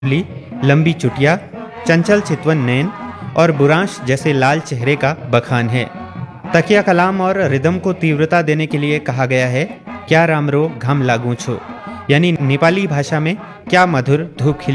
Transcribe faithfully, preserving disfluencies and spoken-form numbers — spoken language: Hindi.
ली, लंबी चुटिया, चंचल चितवन नैन और बुरांश जैसे लाल चेहरे का बखान है। तकिया कलाम और रिदम को तीव्रता देने के लिए कहा गया है, क्या रामरो घम लागू छो, यानी नेपाली भाषा में क्या मधुर धूप खिली